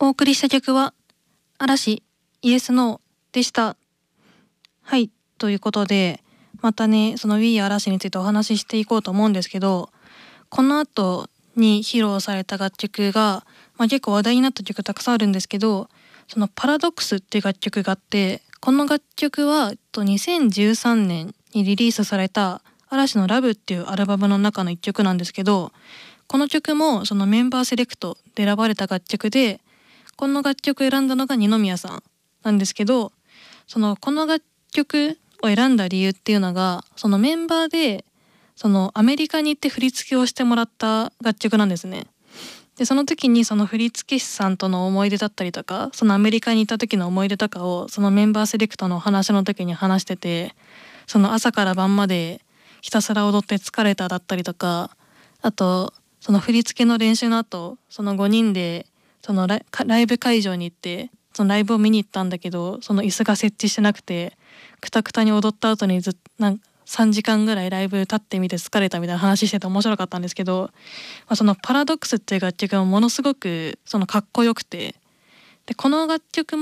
お送りした曲は嵐イエスノーでした。はい、ということでまたねその We 嵐についてお話ししていこうと思うんですけど、この後に披露された楽曲が、結構話題になった曲たくさんあるんですけど、そのパラドックスっていう楽曲があって、この楽曲は2013年にリリースされた嵐のラブっていうアルバムの中の一曲なんですけど、この曲もそのメンバーセレクトで選ばれた楽曲で、この楽曲を選んだのが二宮さんなんですけど、この楽曲を選んだ理由っていうのが、そのメンバーでそのアメリカに行って振り付けをしてもらった楽曲なんですね。でその時にその振付師さんとの思い出だったりとか、そのアメリカに行った時の思い出とかをそのメンバーセレクトの話の時に話してて、その朝から晩までひたすら踊って疲れただったりとか、あとその振り付けの練習の後、その5人でそのライブ会場に行ってそのライブを見に行ったんだけど、その椅子が設置してなくてくたくたに踊った後に3時間ぐらいライブ立ってみて疲れたみたいな話してて面白かったんですけど、そのパラドックスっていう楽曲もものすごくそのかっこよくて、でこの楽曲